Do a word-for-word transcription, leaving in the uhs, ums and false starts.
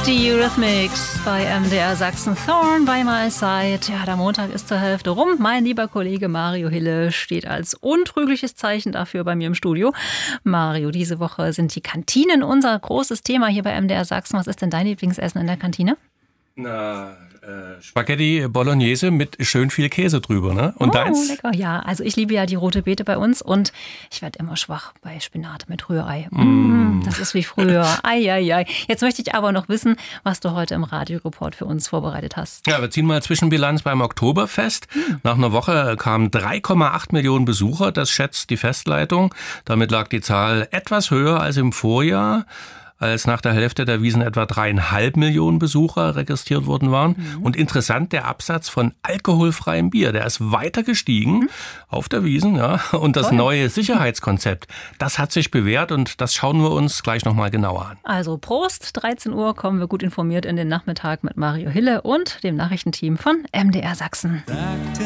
Die Eurythmics bei M D R Sachsen, Thorn by my side. Ja, der Montag ist zur Hälfte rum. Mein lieber Kollege Mario Hille steht als untrügliches Zeichen dafür bei mir im Studio. Mario, diese Woche sind die Kantinen unser großes Thema hier bei M D R Sachsen. Was ist denn dein Lieblingsessen in der Kantine? Na, äh, Spaghetti Bolognese mit schön viel Käse drüber, ne? Und oh, deins? Lecker. Ja, also ich liebe ja die rote Beete bei uns und ich werde immer schwach bei Spinat mit Rührei. Mm. Mm, das ist wie früher. Ei, ei, ei. Jetzt möchte ich aber noch wissen, was du heute im Radioreport für uns vorbereitet hast. Ja, wir ziehen mal Zwischenbilanz beim Oktoberfest. Hm. Nach einer Woche kamen drei Komma acht Millionen Besucher, das schätzt die Festleitung. Damit lag die Zahl etwas höher als im Vorjahr, als nach der Hälfte der Wiesn etwa dreieinhalb Millionen Besucher registriert worden waren. Mhm. Und interessant, der Absatz von alkoholfreiem Bier, der ist weiter gestiegen mhm. auf der Wiesn. Ja. Und das Toll. neue Sicherheitskonzept, das hat sich bewährt und das schauen wir uns gleich nochmal genauer an. Also Prost, dreizehn Uhr kommen wir gut informiert in den Nachmittag mit Mario Hille und dem Nachrichtenteam von M D R Sachsen. Sagte